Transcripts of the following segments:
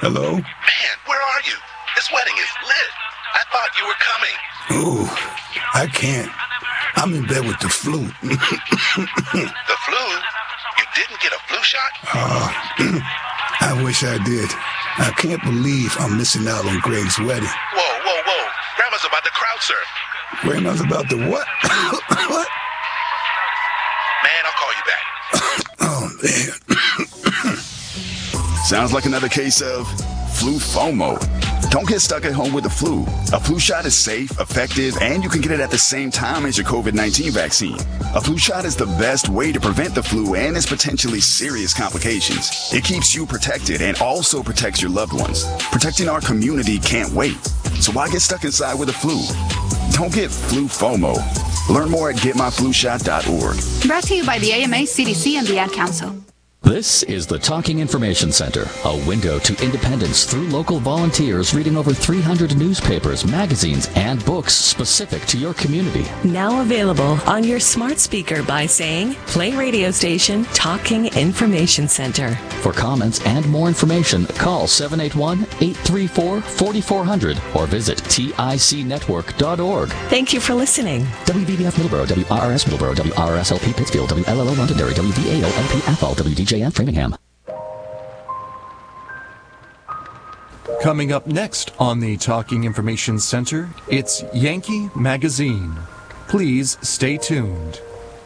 Hello? Man, where are you? This wedding is lit. I thought you were coming. Ooh, I can't. I'm in bed with the flu. The flu? You didn't get a flu shot? I wish I did. I can't believe I'm missing out on Greg's wedding. Whoa. Grandma's about to crowd surf. Grandma's about to what? What? Man, I'll call you back. Oh, man. Sounds like another case of flu FOMO. Don't get stuck at home with the flu. A flu shot is safe, effective, and you can get it at the same time as your COVID-19 vaccine. A flu shot is the best way to prevent the flu and its potentially serious complications. It keeps you protected and also protects your loved ones. Protecting our community can't wait. So why get stuck inside with the flu? Don't get flu FOMO. Learn more at getmyflushot.org. Brought to you by the AMA, CDC, and the Ad Council. This is the Talking Information Center, a window to independence through local volunteers reading over 300 newspapers, magazines, and books specific to your community. Now available on your smart speaker by saying, play radio station Talking Information Center. For comments and more information, call 781-834-4400 or visit ticnetwork.org. Thank you for listening. WVBF Middleborough, WRRS Middleborough, WRSLP Pittsfield, WLLO Londonderry, WVAO-LP Athol, WDJN Framingham. Coming up next on the Talking Information Center, it's Yankee Magazine. Please stay tuned.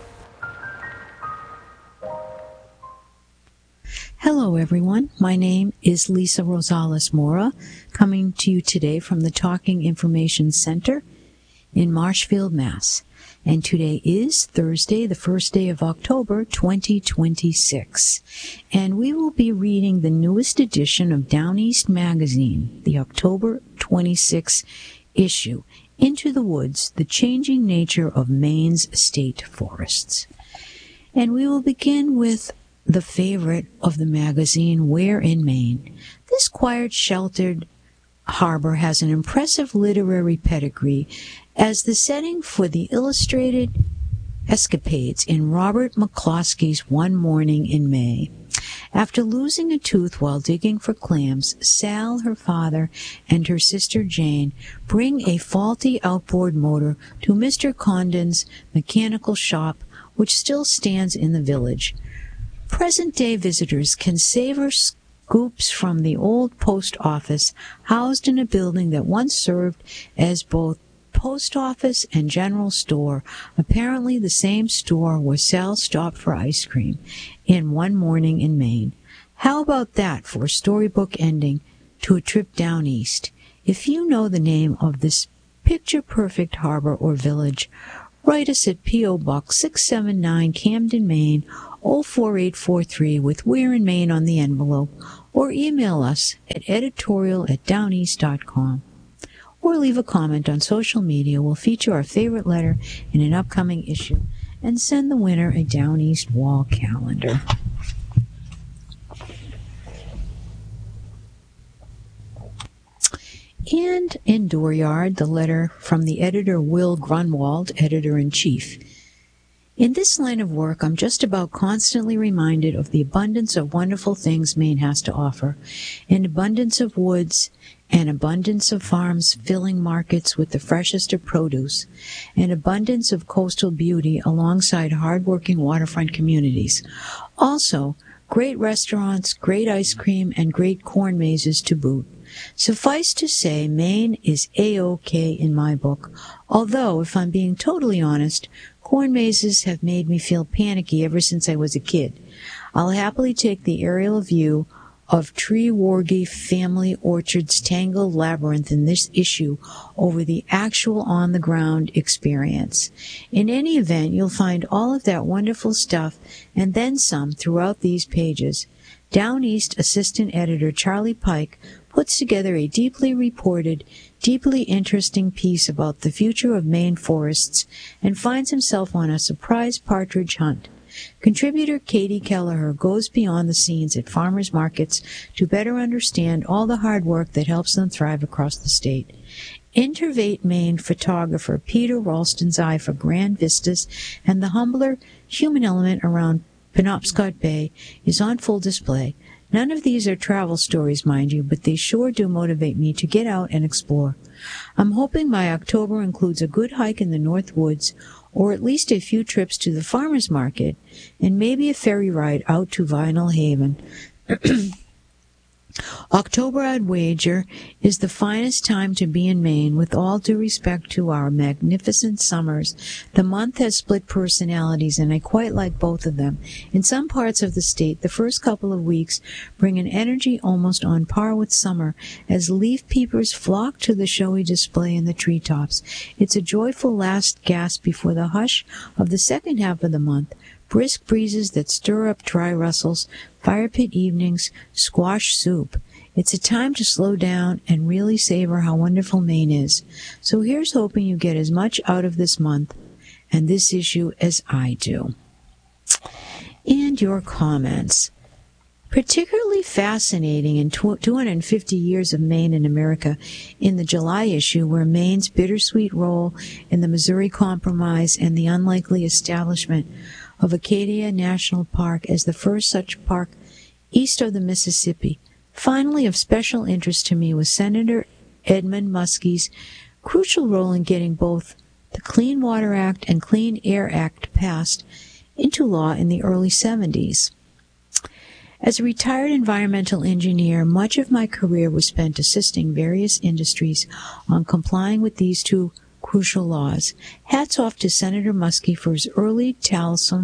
Hello, everyone. My name is Lisa Rosales Mora, coming to you today from the Talking Information Center in Marshfield, Mass. And today is Thursday, the first day of October, 2026. And we will be reading the newest edition of Down East Magazine, the October 26 issue, Into the Woods, the Changing Nature of Maine's State Forests. And we will begin with the favorite of the magazine, Where in Maine. This quiet, sheltered harbor has an impressive literary pedigree as the setting for the illustrated escapades in Robert McCloskey's One Morning in May. After losing a tooth while digging for clams, Sal, her father, and her sister Jane bring a faulty outboard motor to Mr. Condon's mechanical shop, which still stands in the village. Present-day visitors can savor scoops from the old post office, housed in a building that once served as both post office and general store, apparently the same store where Sal stopped for ice cream in One Morning in Maine. How about that for a storybook ending to a trip down east? If you know the name of this picture-perfect harbor or village, write us at P.O. Box 679, Camden, Maine, 04843 with Where in Maine on the envelope, or email us at editorial@downeast.com. Or leave a comment on social media. We'll feature our favorite letter in an upcoming issue and send the winner a Down East wall calendar. And in Dooryard, the letter from the editor Will Grunwald, editor-in-chief. In this line of work, I'm just about constantly reminded of the abundance of wonderful things Maine has to offer. An abundance of woods, an abundance of farms filling markets with the freshest of produce, an abundance of coastal beauty alongside hard-working waterfront communities. Also, great restaurants, great ice cream, and great corn mazes to boot. Suffice to say, Maine is A-OK in my book, although, if I'm being totally honest, corn mazes have made me feel panicky ever since I was a kid. I'll happily take the aerial view of Treeworthy Family Orchard's tangled labyrinth in this issue over the actual on-the-ground experience. In any event, you'll find all of that wonderful stuff and then some throughout these pages. Down East Assistant Editor Charlie Pike puts together a deeply reported, deeply interesting piece about the future of Maine forests and finds himself on a surprise partridge hunt. Contributor Katie Kelleher goes beyond the scenes at farmers markets to better understand all the hard work that helps them thrive across the state. Intervate Maine photographer Peter Ralston's eye for grand vistas and the humbler human element around Penobscot Bay is on full display. None of these are travel stories, mind you, but they sure do motivate me to get out and explore. I'm hoping my October includes a good hike in the North Woods, or at least a few trips to the farmer's market, and maybe a ferry ride out to Vinyl Haven. October, I'd wager, is the finest time to be in Maine. With all due respect to our magnificent summers, the month has split personalities, and I quite like both of them. In some parts of the state, the first couple of weeks bring an energy almost on par with summer, as leaf peepers flock to the showy display in the treetops. It's a joyful last gasp before the hush of the second half of the month. Brisk breezes that stir up dry rustles, fire pit evenings, squash soup. It's a time to slow down and really savor how wonderful Maine is. So here's hoping you get as much out of this month and this issue as I do. And your comments. Particularly fascinating in 250 years of Maine in America in the July issue were Maine's bittersweet role in the Missouri Compromise and the unlikely establishment of Acadia National Park as the first such park east of the Mississippi. Finally, of special interest to me was Senator Edmund Muskie's crucial role in getting both the Clean Water Act and Clean Air Act passed into law in the early 70s. As a retired environmental engineer, much of my career was spent assisting various industries on complying with these two crucial laws. Hats off to Senator Muskie for his early toilsome,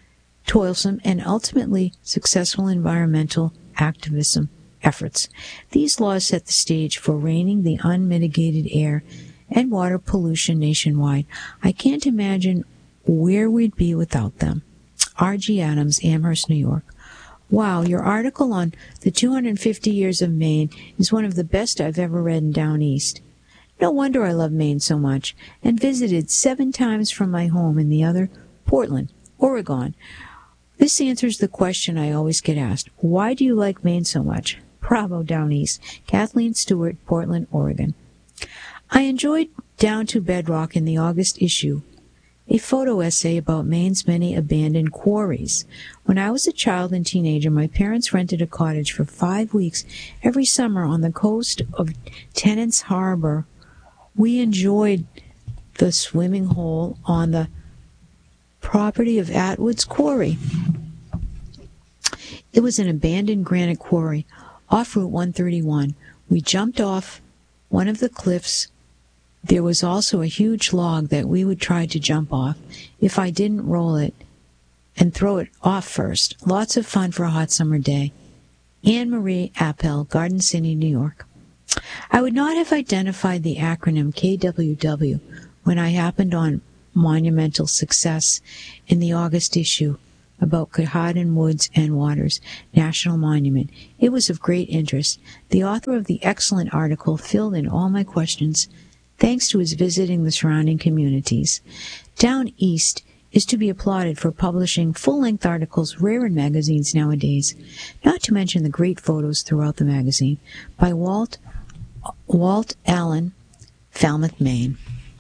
and ultimately successful environmental activism efforts. These laws set the stage for reining the unmitigated air and water pollution nationwide. I can't imagine where we'd be without them. R.G. Adams, Amherst, New York. Wow, your article on the 250 years of Maine is one of the best I've ever read in Down East. No wonder I love Maine so much, and visited 7 times from my home and the other, Portland, Oregon. This answers the question I always get asked. Why do you like Maine so much? Bravo, Down East. Kathleen Stewart, Portland, Oregon. I enjoyed Down to Bedrock in the August issue, a photo essay about Maine's many abandoned quarries. When I was a child and teenager, my parents rented a cottage for 5 weeks every summer on the coast of Tennant's Harbor. We enjoyed the swimming hole on the property of Atwood's Quarry. It was an abandoned granite quarry off Route 131. We jumped off one of the cliffs. There was also a huge log that we would try to jump off if I didn't roll it and throw it off first. Lots of fun for a hot summer day. Anne Marie Appel, Garden City, New York. I would not have identified the acronym KWW when I happened on Monumental Success in the August issue about Katahdin Woods and Waters National Monument. It was of great interest. The author of the excellent article filled in all my questions thanks to his visiting the surrounding communities. Down East is to be applauded for publishing full-length articles rare in magazines nowadays, not to mention the great photos throughout the magazine by Walt Allen, Falmouth, Maine.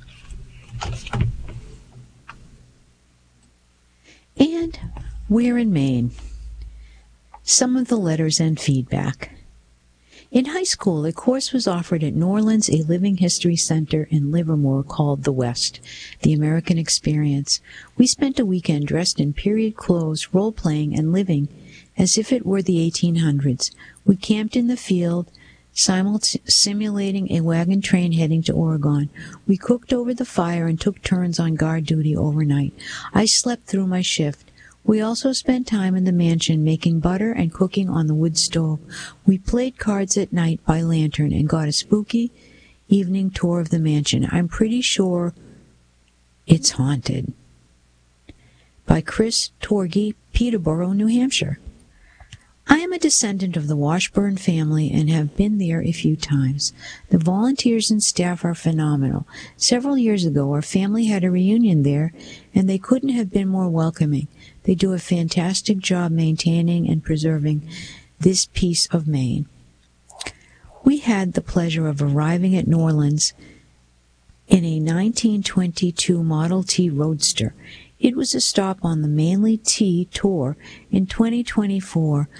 And we're in Maine. Some of the letters and feedback. In high school, a course was offered at Norlands, a living history center in Livermore called The West, the American Experience. We spent a weekend dressed in period clothes, role-playing and living as if it were the 1800s. We camped in the field, simulating a wagon train heading to Oregon. We cooked over the fire and took turns on guard duty overnight. I slept through my shift. We also spent time in the mansion making butter and cooking on the wood stove. We played cards at night by lantern and got a spooky evening tour of the mansion. I'm pretty sure it's haunted. By Chris Torgey, Peterborough, New Hampshire. I am a descendant of the Washburn family and have been there a few times. The volunteers and staff are phenomenal. Several years ago, our family had a reunion there, and they couldn't have been more welcoming. They do a fantastic job maintaining and preserving this piece of Maine. We had the pleasure of arriving at Norlands in a 1922 Model T Roadster. It was a stop on the Mainly T tour in 2024.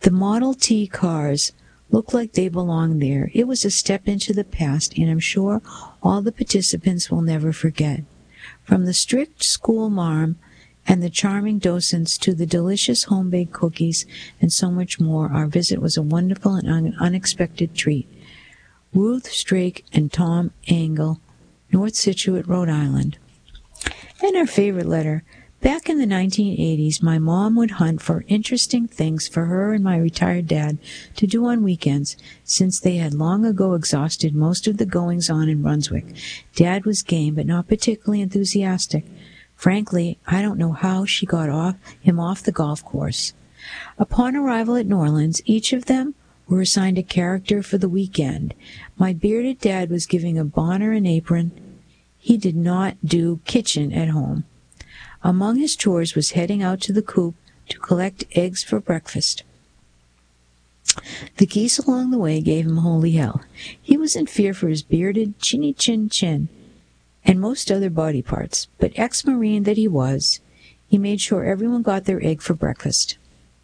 The Model T cars looked like they belonged there. It was a step into the past, and I'm sure all the participants will never forget. From the strict school marm and the charming docents to the delicious home-baked cookies and so much more, our visit was a wonderful and unexpected treat. Ruth Strake and Tom Engel, North Scituate, Rhode Island. And our favorite letter. Back in the 1980s, my mom would hunt for interesting things for her and my retired dad to do on weekends, since they had long ago exhausted most of the goings-on in Brunswick. Dad was game, but not particularly enthusiastic. Frankly, I don't know how she got him off the golf course. Upon arrival at New Orleans, each of them were assigned a character for the weekend. My bearded dad was giving a bonner and apron. He did not do kitchen at home. Among his chores was heading out to the coop to collect eggs for breakfast. The geese along the way gave him holy hell. He was in fear for his bearded, chinny chin, and most other body parts, but ex-Marine that he was, he made sure everyone got their egg for breakfast.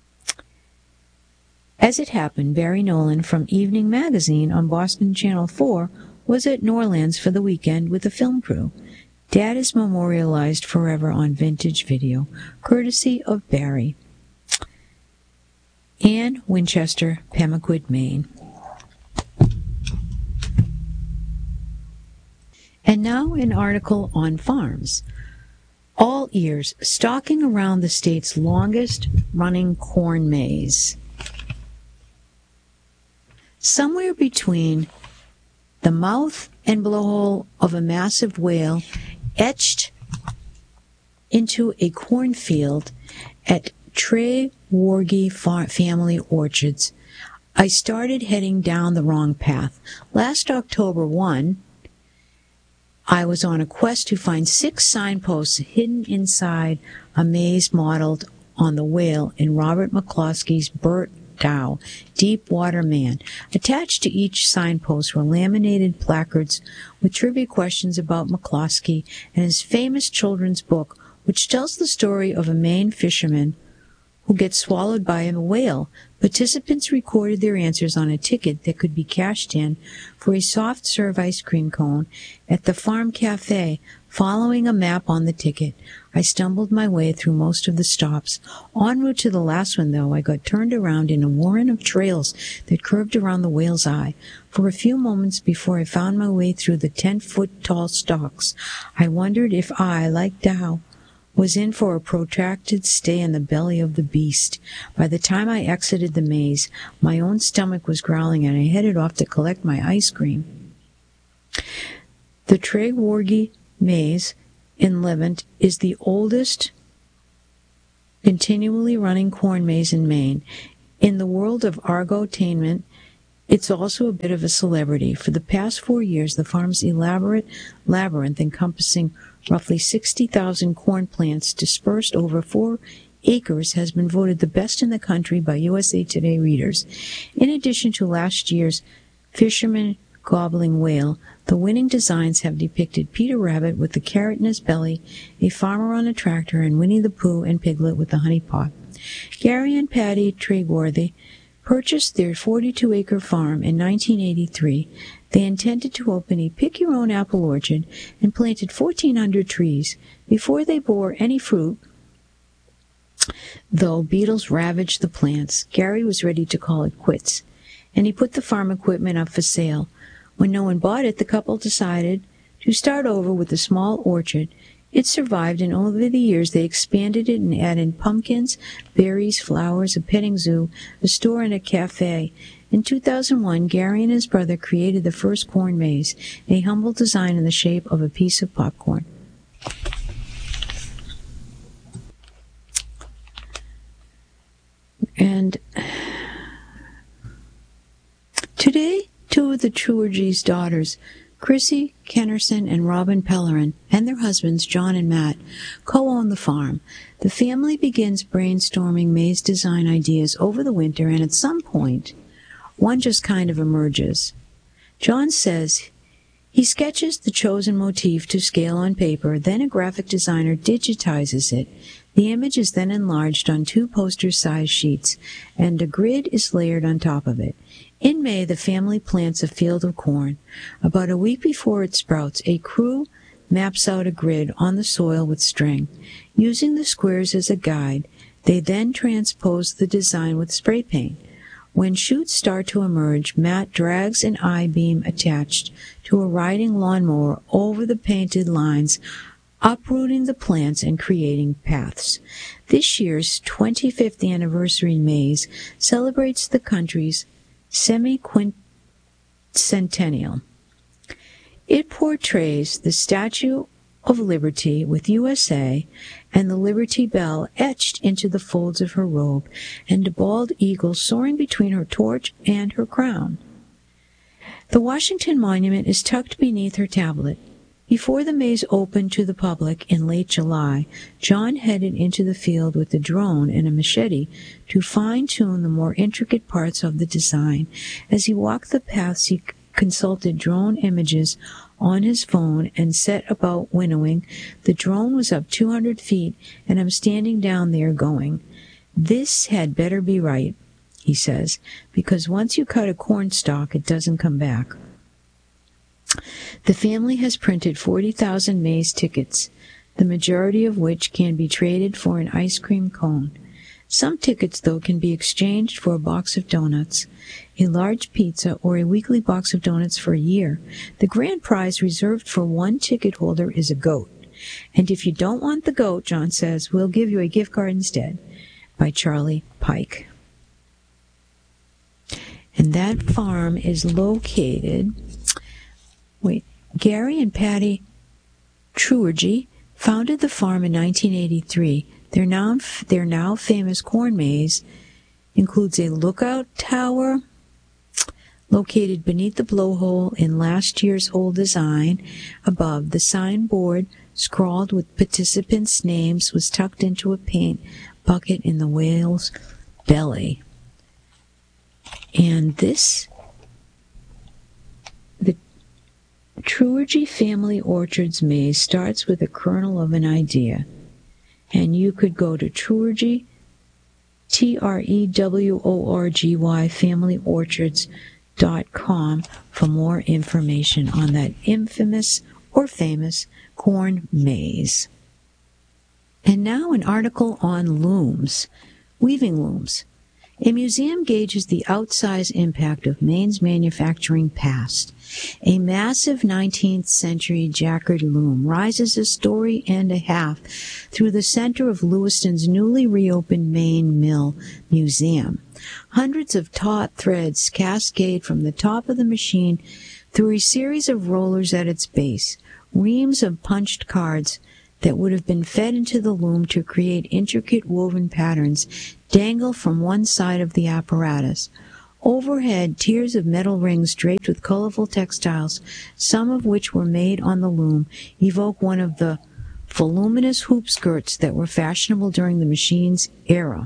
As it happened, Barry Nolan from Evening Magazine on Boston Channel 4 was at New Orleans for the weekend with a film crew. Dad is memorialized forever on vintage video, courtesy of Barry. Ann Winchester, Pemaquid, Maine. And now an article on farms. All ears, stalking around the state's longest-running corn maze. Somewhere between the mouth and blowhole of a massive whale etched into a cornfield at Trevorgy Family Orchards, I started heading down the wrong path. Last October 1, I was on a quest to find 6 signposts hidden inside a maze modeled on the whale in Robert McCloskey's Bert Dow, Deep Water Man. Attached to each signpost were laminated placards with trivia questions about McCloskey and his famous children's book, which tells the story of a Maine fisherman who gets swallowed by a whale. Participants recorded their answers on a ticket that could be cashed in for a soft serve ice cream cone at the Farm Cafe. Following a map on the ticket, I stumbled my way through most of the stops. En route to the last one, though, I got turned around in a warren of trails that curved around the whale's eye. For a few moments before I found my way through the 10-foot-tall stalks, I wondered if I, like Dow, was in for a protracted stay in the belly of the beast. By the time I exited the maze, my own stomach was growling, and I headed off to collect my ice cream. The Trevorgy Maze in Levant is the oldest continually running corn maze in Maine. In the world of Argotainment, it's also a bit of a celebrity. For the past 4 years, the farm's elaborate labyrinth, encompassing roughly 60,000 corn plants dispersed over 4 acres, has been voted the best in the country by USA Today readers. In addition to last year's Fisherman Gobbling Whale, the winning designs have depicted Peter Rabbit with the carrot in his belly, a farmer on a tractor, and Winnie the Pooh and Piglet with the honey pot. Gary and Patty Trevorthy purchased their 42-acre farm in 1983. They intended to open a pick-your-own-apple orchard and planted 1,400 trees. Before they bore any fruit, though beetles ravaged the plants, Gary was ready to call it quits, and he put the farm equipment up for sale. When no one bought it, the couple decided to start over with a small orchard. It survived, and over the years they expanded it and added pumpkins, berries, flowers, a petting zoo, a store, and a cafe. In 2001, Gary and his brother created the first corn maze, a humble design in the shape of a piece of popcorn. And today, 2 of the Trevorgy's daughters, Chrissy Kennerson and Robin Pellerin, and their husbands, John and Matt, co-own the farm. The family begins brainstorming maze design ideas over the winter, and at some point, one just kind of emerges. John says he sketches the chosen motif to scale on paper, then a graphic designer digitizes it. The image is then enlarged on 2 poster-sized sheets, and a grid is layered on top of it. In May, the family plants a field of corn. About a week before it sprouts, a crew maps out a grid on the soil with string. Using the squares as a guide, they then transpose the design with spray paint. When shoots start to emerge, Matt drags an I-beam attached to a riding lawnmower over the painted lines, uprooting the plants and creating paths. This year's 25th anniversary maize celebrates the country's semi-quincentennial. It portrays the Statue of Liberty with USA and the Liberty Bell etched into the folds of her robe, and a bald eagle soaring between her torch and her crown. The Washington Monument is tucked beneath her tablet. Before the maze opened to the public in late July, John headed into the field with a drone and a machete to fine-tune the more intricate parts of the design. As he walked the paths, he consulted drone images on his phone and set about winnowing. The drone was up 200 feet, and I'm standing down there going, "This had better be right," he says, because once you cut a corn stalk, it doesn't come back. The family has printed 40,000 maize tickets, the majority of which can be traded for an ice cream cone. Some tickets, though, can be exchanged for a box of donuts, a large pizza, or a weekly box of donuts for a year. The grand prize reserved for one ticket holder is a goat. And if you don't want the goat, John says, we'll give you a gift card instead, by Charlie Pike. And that farm is located... Gary and Patty Truergy founded the farm in 1983. Their now famous corn maze includes a lookout tower located beneath the blowhole in last year's old design. Above, the signboard, scrawled with participants' names, was tucked into a paint bucket in the whale's belly. And the Truergy Family Orchards maze starts with a kernel of an idea. And you could go to Truergy, Treworgy, FamilyOrchards.com for more information on that infamous or famous corn maze. And now an article on looms, weaving looms. A museum gauges the outsized impact of Maine's manufacturing past. A massive 19th century Jacquard loom rises a story and a half through the center of Lewiston's newly reopened Maine Mill Museum. Hundreds of taut threads cascade from the top of the machine through a series of rollers at its base. Reams of punched cards that would have been fed into the loom to create intricate woven patterns dangle from one side of the apparatus. Overhead, tiers of metal rings draped with colorful textiles, some of which were made on the loom, evoke one of the voluminous hoop skirts that were fashionable during the machine's era.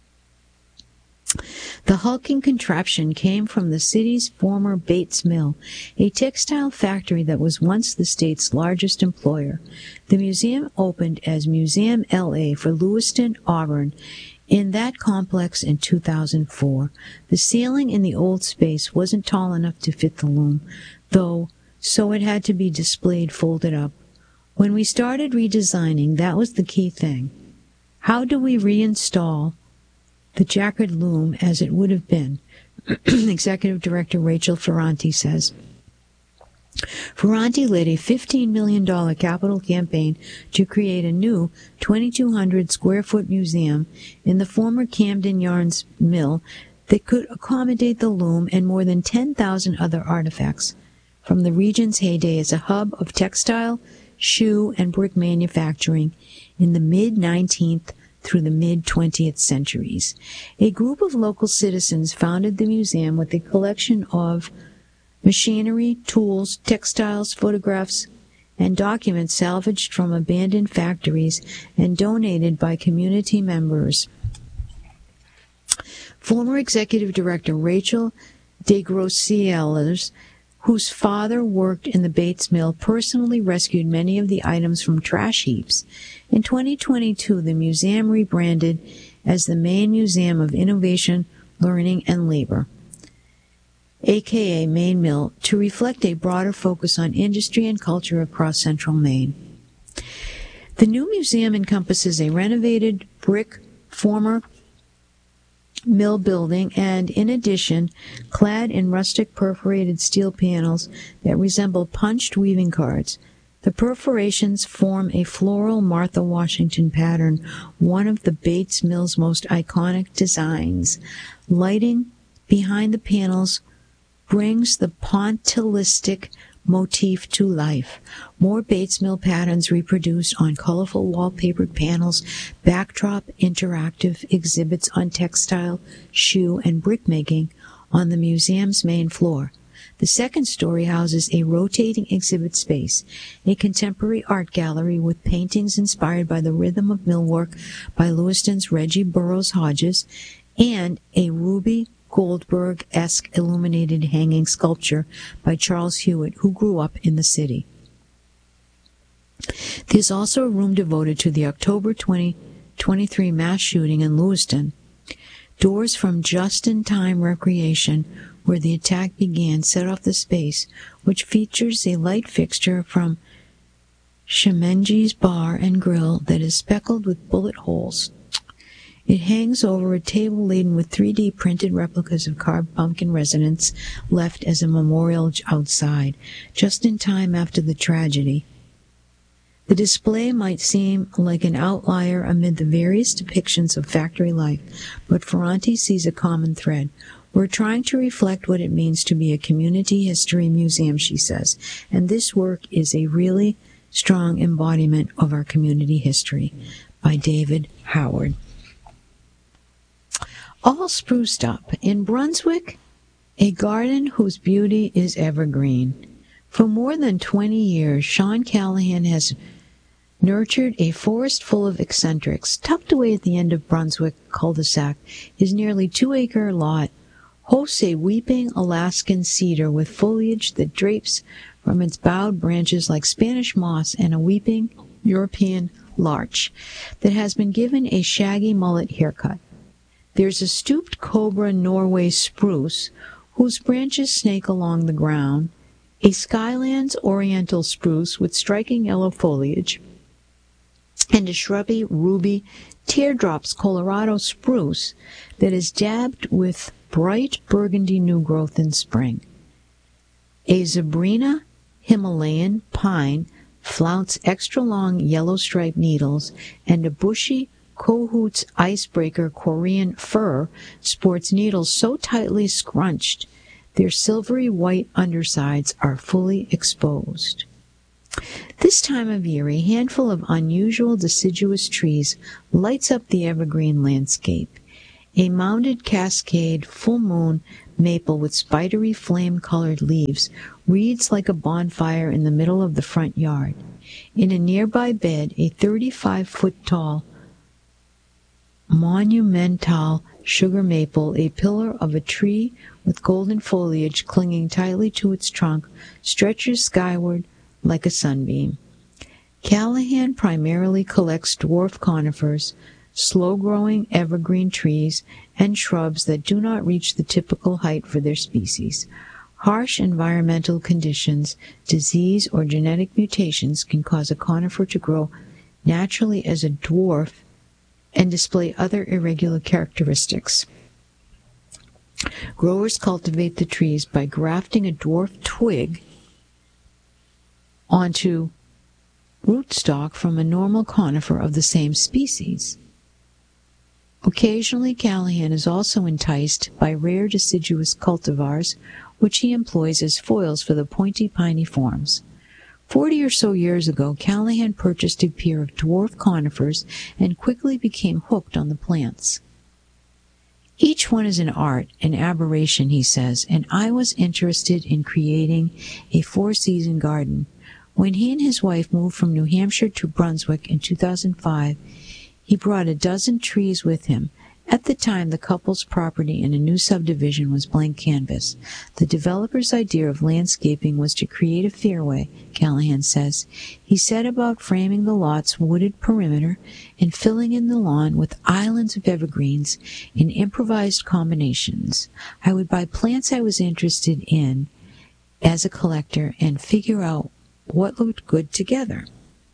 The hulking contraption came from the city's former Bates Mill, a textile factory that was once the state's largest employer. The museum opened as Museum LA for Lewiston, Auburn, in that complex in 2004. The ceiling in the old space wasn't tall enough to fit the loom, though, so it had to be displayed folded up. When we started redesigning, that was the key thing. How do we reinstall the Jacquard loom as it would have been? Executive Director Rachel Ferranti says. Ferranti led a $15 million capital campaign to create a new 2,200-square-foot museum in the former Camden Yarns Mill that could accommodate the loom and more than 10,000 other artifacts from the region's heyday as a hub of textile, shoe, and brick manufacturing in the mid-19th through the mid-20th centuries. A group of local citizens founded the museum with a collection of machinery, tools, textiles, photographs, and documents salvaged from abandoned factories and donated by community members. Former Executive Director Rachel DeGrosielos whose father worked in the Bates Mill, personally rescued many of the items from trash heaps. In 2022, the museum rebranded as the Maine Museum of Innovation, Learning, and Labor, aka Maine Mill, to reflect a broader focus on industry and culture across central Maine. The new museum encompasses a renovated brick former mill building and, in addition, clad in rustic perforated steel panels that resemble punched weaving cards. The perforations form a floral Martha Washington pattern, one of the Bates Mill's most iconic designs. Lighting behind the panels brings the pointillistic motif to life. More Bates Mill patterns reproduced on colorful wallpapered panels, backdrop interactive exhibits on textile, shoe, and brickmaking on the museum's main floor. The second story houses a rotating exhibit space, a contemporary art gallery with paintings inspired by the rhythm of millwork by Lewiston's Reggie Burroughs Hodges, and a Ruby Goldberg-esque illuminated hanging sculpture by Charles Hewitt, who grew up in the city. There's also a room devoted to the October 2023 mass shooting in Lewiston. Doors from Just-in-Time Recreation, where the attack began, set off the space, which features a light fixture from Shemenji's Bar and Grill that is speckled with bullet holes. It hangs over a table laden with 3D printed replicas of carved pumpkin residents left as a memorial outside, just in time after the tragedy. The display might seem like an outlier amid the various depictions of factory life, but Ferranti sees a common thread. We're trying to reflect what it means to be a community history museum, she says, and this work is a really strong embodiment of our community history. By David Howard. All spruced up. In Brunswick, a garden whose beauty is evergreen. For more than 20 years, Sean Callahan has nurtured a forest full of eccentrics. Tucked away at the end of Brunswick cul-de-sac, his nearly 2-acre lot hosts a weeping Alaskan cedar with foliage that drapes from its bowed branches like Spanish moss, and a weeping European larch that has been given a shaggy mullet haircut. There's a stooped cobra Norway spruce whose branches snake along the ground, a Skylands oriental spruce with striking yellow foliage, and a shrubby ruby teardrops Colorado spruce that is dabbed with bright burgundy new growth in spring. A Zebrina Himalayan pine flouts extra-long yellow striped needles, and a bushy Kohut's icebreaker Korean fir sports needles so tightly scrunched their silvery white undersides are fully exposed. This time of year, a handful of unusual deciduous trees lights up the evergreen landscape. A mounded cascade full moon maple with spidery flame-colored leaves reads like a bonfire in the middle of the front yard. In a nearby bed, a 35-foot-tall monumental sugar maple, a pillar of a tree with golden foliage clinging tightly to its trunk, stretches skyward like a sunbeam. Callahan primarily collects dwarf conifers, slow-growing evergreen trees, and shrubs that do not reach the typical height for their species. Harsh environmental conditions, disease, or genetic mutations can cause a conifer to grow naturally as a dwarf and display other irregular characteristics. Growers cultivate the trees by grafting a dwarf twig onto rootstock from a normal conifer of the same species. Occasionally, Callahan is also enticed by rare deciduous cultivars, which he employs as foils for the pointy, piney forms. 40 or so years ago, Callahan purchased a pair of dwarf conifers and quickly became hooked on the plants. Each one is an art, an aberration, he says, and I was interested in creating a 4-season garden. When he and his wife moved from New Hampshire to Brunswick in 2005, he brought a dozen trees with him. At the time, the couple's property in a new subdivision was blank canvas. The developer's idea of landscaping was to create a fairway, Callahan says. He set about framing the lot's wooded perimeter and filling in the lawn with islands of evergreens in improvised combinations. I would buy plants I was interested in as a collector and figure out what looked good together.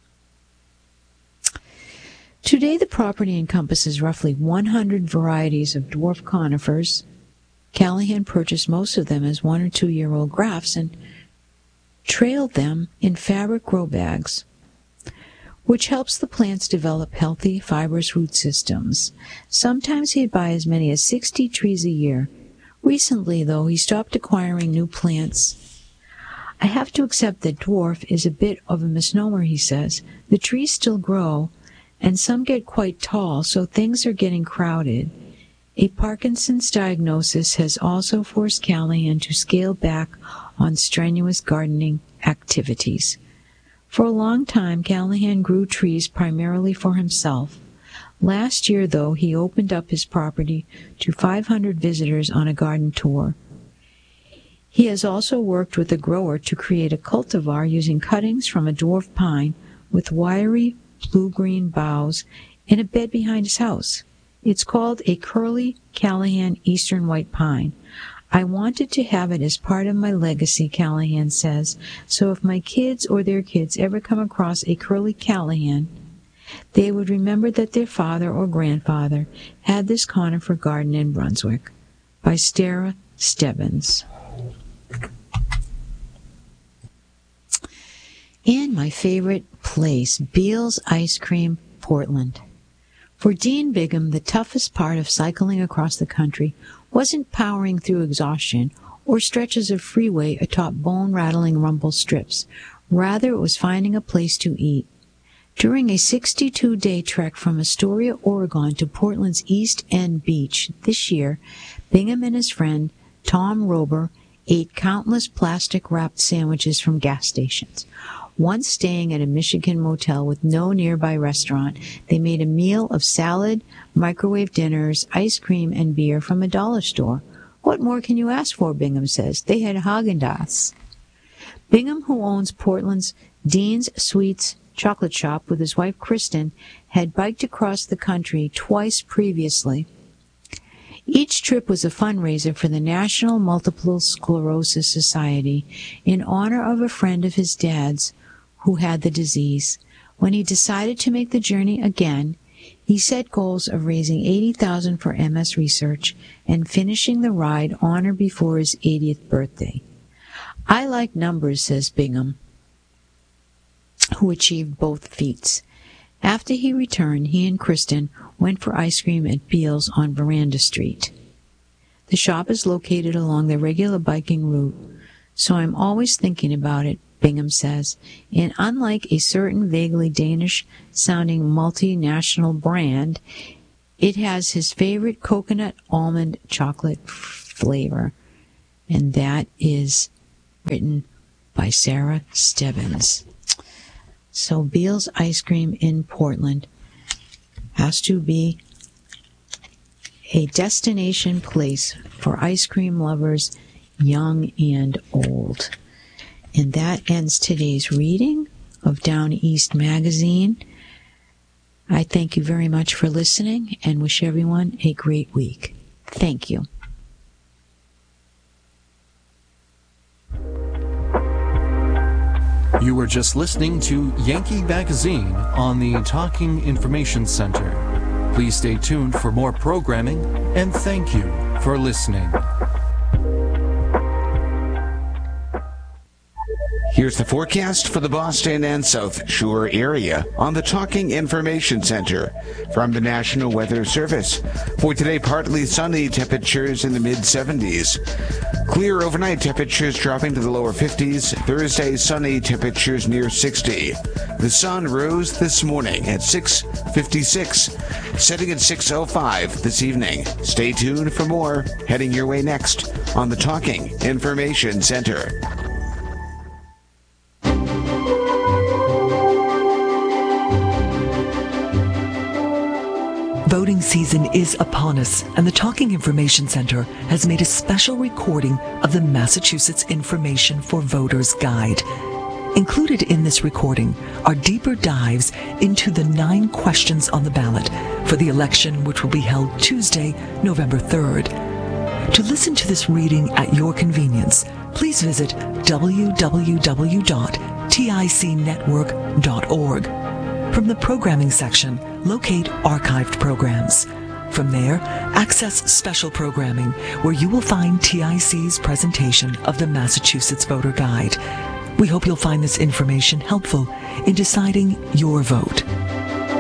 Today, the property encompasses roughly 100 varieties of dwarf conifers. Callahan purchased most of them as 1 or 2 year old grafts and trailed them in fabric grow bags, which helps the plants develop healthy, fibrous root systems. Sometimes he'd buy as many as 60 trees a year. Recently, though, he stopped acquiring new plants. I have to accept that dwarf is a bit of a misnomer, he says. The trees still grow, and some get quite tall, so things are getting crowded. A Parkinson's diagnosis has also forced Callahan to scale back on strenuous gardening activities. For a long time, Callahan grew trees primarily for himself. Last year, though, he opened up his property to 500 visitors on a garden tour. He has also worked with a grower to create a cultivar using cuttings from a dwarf pine with wiry blue-green boughs in a bed behind his house. It's called a Curly Callahan Eastern White Pine. I wanted to have it as part of my legacy, Callahan says, so if my kids or their kids ever come across a Curly Callahan, they would remember that their father or grandfather had this conifer garden in Brunswick. By Sarah Stebbins. And my favorite place, Beals Ice Cream, Portland. For Dean Bigham, the toughest part of cycling across the country wasn't powering through exhaustion or stretches of freeway atop bone-rattling rumble strips. Rather, it was finding a place to eat. During a 62-day trek from Astoria, Oregon to Portland's East End Beach this year, Bigham and his friend, Tom Rober, ate countless plastic-wrapped sandwiches from gas stations. Once staying at a Michigan motel with no nearby restaurant, they made a meal of salad, microwave dinners, ice cream, and beer from a dollar store. What more can you ask for, Bigham says. They had Haagen-Dazs. Bigham, who owns Portland's Dean's Sweets chocolate shop with his wife Kristen, had biked across the country twice previously. Each trip was a fundraiser for the National Multiple Sclerosis Society in honor of a friend of his dad's who had the disease. When he decided to make the journey again, he set goals of raising $80,000 for MS research and finishing the ride on or before his 80th birthday. I like numbers, says Bigham, who achieved both feats. After he returned, he and Kristen went for ice cream at Beals on Veranda Street. The shop is located along the regular biking route, so I'm always thinking about it, Bigham says, and unlike a certain vaguely Danish-sounding multinational brand, it has his favorite coconut almond chocolate flavor, and that is written by Sarah Stebbins. So Beals Ice Cream in Portland has to be a destination place for ice cream lovers, young and old. And that ends today's reading of Down East Magazine. I thank you very much for listening and wish everyone a great week. Thank you. You were just listening to Yankee Magazine on the Talking Information Center. Please stay tuned for more programming, and thank you for listening. Here's the forecast for the Boston and South Shore area on the Talking Information Center from the National Weather Service. For today, partly sunny, temperatures in the mid-70s. Clear overnight, temperatures dropping to the lower 50s. Thursday, sunny, temperatures near 60. The sun rose this morning at 6:56, setting at 6:05 this evening. Stay tuned for more, heading your way next on the Talking Information Center. Voting season is upon us, and the Talking Information Center has made a special recording of the Massachusetts Information for Voters Guide. Included in this recording are deeper dives into the 9 questions on the ballot for the election, which will be held Tuesday, November 3rd. To listen to this reading at your convenience, please visit www.ticnetwork.org. From the programming section, locate archived programs. From there, access special programming, where you will find TIC's presentation of the Massachusetts Voter Guide. We hope you'll find this information helpful in deciding your vote.